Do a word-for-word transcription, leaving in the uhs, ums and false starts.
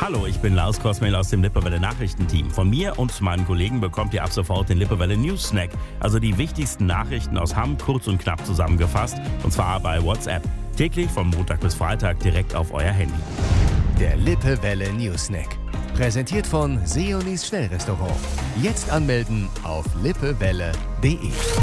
Hallo, ich bin Lars Kosmel aus dem Lippewelle Nachrichtenteam. Von mir und meinen Kollegen bekommt ihr ab sofort den Lippewelle News Snack, also die wichtigsten Nachrichten aus Hamm kurz und knapp zusammengefasst, und zwar bei WhatsApp. Täglich von Montag bis Freitag direkt auf euer Handy. Der Lippewelle News Snack. Präsentiert von Seonis Schnellrestaurant. Jetzt anmelden auf lippewelle punkt de.